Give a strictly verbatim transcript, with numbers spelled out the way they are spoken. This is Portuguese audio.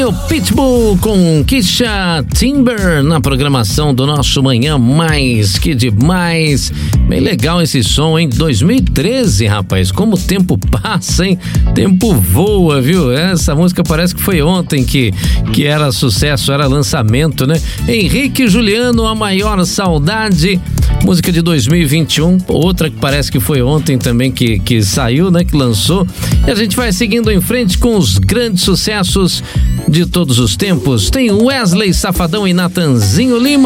aí o Pitbull com Kisha Timber na programação do nosso Manhã Mais Que Demais. Bem legal esse som, hein? dois mil e treze, rapaz, como o tempo passa, hein? Tempo voa, viu? Essa música parece que foi ontem que, que era sucesso, era lançamento, né? Henrique e Juliano, A Maior Saudade, música de dois mil e vinte e um, outra que parece que foi ontem também que, que saiu, né? Que lançou. E a gente vai seguindo em frente com os grandes sucessos de todos os tempos. Tem Wesley Safadão e Natanzinho Lima.